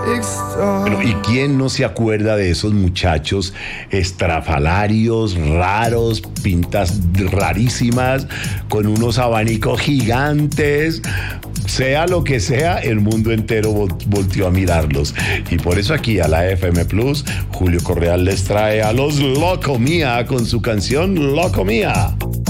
Bueno, ¿y quién no se acuerda de esos muchachos estrafalarios, raros, pintas rarísimas, con unos abanicos gigantes? Sea lo que sea, el mundo entero volteó a mirarlos. Y por eso aquí a la FM Plus, Julio Correal les trae a los Locomía con su canción Locomía.